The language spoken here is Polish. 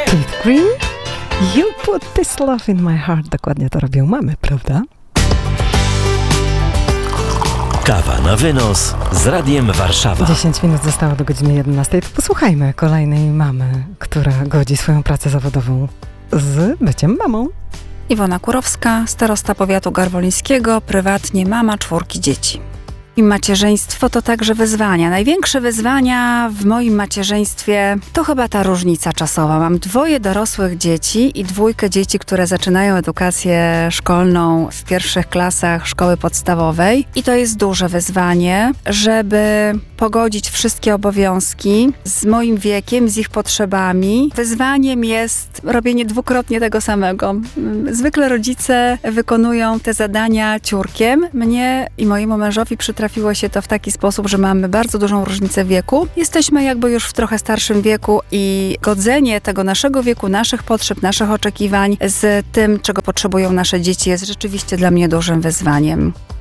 Keith Green, You Put This Love in My Heart. Dokładnie to robią mamy, prawda? Kawa na wynos z Radiem Warszawa. 10 minut zostało do godziny 11. To posłuchajmy kolejnej mamy, która godzi swoją pracę zawodową z byciem mamą. Iwona Kurowska, starosta powiatu garwolińskiego, prywatnie mama 4 dzieci. I macierzyństwo to także wyzwania. Największe wyzwania w moim macierzyństwie to chyba ta różnica czasowa. Mam 2 dorosłych dzieci i 2 dzieci, które zaczynają edukację szkolną w pierwszych klasach szkoły podstawowej. I to jest duże wyzwanie, żeby pogodzić wszystkie obowiązki z moim wiekiem, z ich potrzebami. Wyzwaniem jest robienie dwukrotnie tego samego. Zwykle rodzice wykonują te zadania ciurkiem. Mnie i mojemu mężowi przytrafiło się to w taki sposób, że mamy bardzo dużą różnicę wieku. Jesteśmy jakby już w trochę starszym wieku i godzenie tego naszego wieku, naszych potrzeb, naszych oczekiwań z tym, czego potrzebują nasze dzieci, jest rzeczywiście dla mnie dużym wyzwaniem.